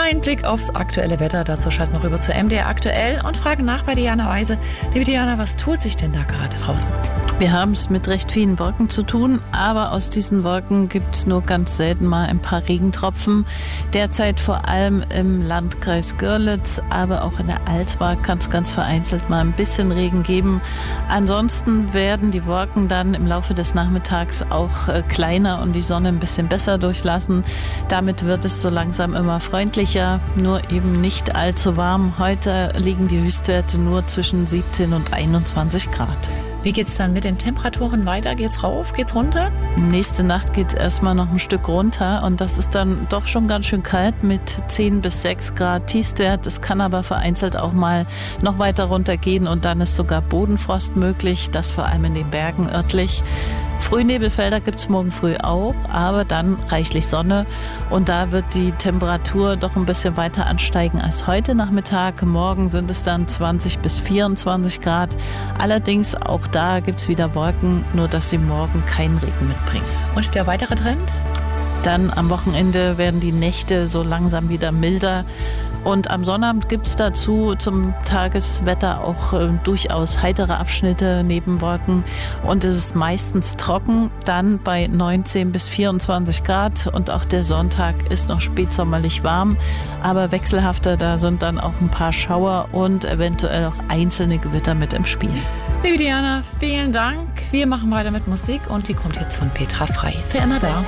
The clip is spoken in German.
Ein Blick aufs aktuelle Wetter. Dazu schalten wir rüber zu MDR aktuell und fragen nach bei Diana Weise. Liebe Diana, was tut sich denn da gerade draußen? Wir haben es mit recht vielen Wolken zu tun, aber aus diesen Wolken gibt es nur ganz selten mal ein paar Regentropfen. Derzeit vor allem im Landkreis Görlitz, aber auch in der Altmark kann es ganz vereinzelt mal ein bisschen Regen geben. Ansonsten werden die Wolken dann im Laufe des Nachmittags auch kleiner und die Sonne ein bisschen besser durchlassen. Damit wird es so langsam immer freundlicher, nur eben nicht allzu warm. Heute liegen die Höchstwerte nur zwischen 17 und 21 Grad. Wie geht's dann mit den Temperaturen weiter? Geht's rauf? Geht's runter? Nächste Nacht geht's erstmal noch ein Stück runter und das ist dann doch schon ganz schön kalt mit 10 bis 6 Grad Tiefstwert. Es kann aber vereinzelt auch mal noch weiter runtergehen und dann ist sogar Bodenfrost möglich, das vor allem in den Bergen örtlich. Frühnebelfelder gibt es morgen früh auch, aber dann reichlich Sonne und da wird die Temperatur doch ein bisschen weiter ansteigen als heute Nachmittag. Morgen sind es dann 20 bis 24 Grad. Allerdings auch da gibt es wieder Wolken, nur dass sie morgen keinen Regen mitbringen. Und der weitere Trend? Dann am Wochenende werden die Nächte so langsam wieder milder. Und am Sonnabend gibt es dazu zum Tageswetter auch durchaus heitere Abschnitte neben Wolken. Und es ist meistens trocken, dann bei 19 bis 24 Grad. Und auch der Sonntag ist noch spätsommerlich warm, aber wechselhafter. Da sind dann auch ein paar Schauer und eventuell auch einzelne Gewitter mit im Spiel. Liebe Diana, vielen Dank. Wir machen weiter mit Musik und die kommt jetzt von Petra Frei. Für immer da.